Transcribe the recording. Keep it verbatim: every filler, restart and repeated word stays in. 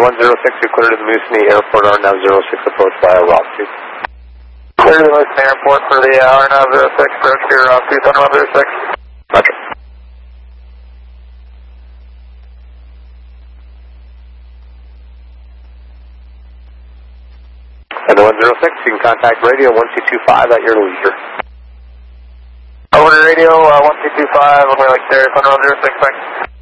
one zero six, you cleared to the Moosonee Airport, R N A V zero six approach via Rockview. Clear to the Moosonee Airport for the uh, R N A V zero six, approach to Rockview, Thunder one zero six. Roger. Thunder one zero six, you can contact radio one two two five at your leisure. Over to radio uh, one two two five, okay, like there, Thunder one zero six, thanks.